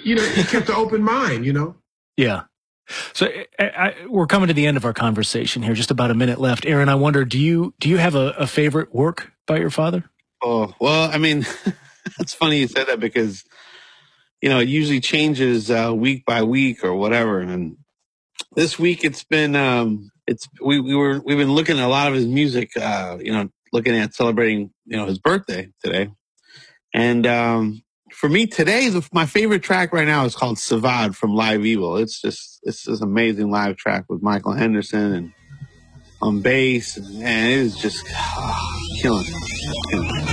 he kept an open mind, Yeah. So we're coming to the end of our conversation here, just about a minute left. Aaron, I wonder, do you have a favorite work by your father? Oh, well, I mean, it's funny you said that because, it usually changes week by week or whatever. And this week it's been, we've been looking at a lot of his music, looking at celebrating, his birthday today. And for me today, my favorite track right now is called Savad from Live Evil. It's this amazing live track with Michael Henderson and on bass, and it is just killing it.